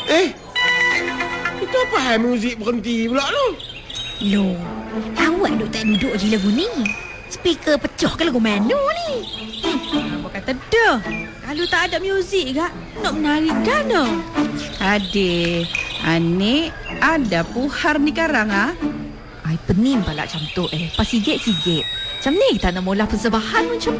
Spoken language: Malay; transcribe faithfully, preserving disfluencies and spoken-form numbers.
Eh, itu apa hal muzik berhenti pula tu? Loh, awak duk tak duduk je lagu ni. Speaker pecah ke lagu mana ni? Hmm, apa kata dah? Kalau tak ada muzik kak, nak menari dana. Adik, anik ada puhar ni karang ah. Ai pening pala macam tu eh. Pas sigit-sigit. Macam ni kita nak mula persembahan macam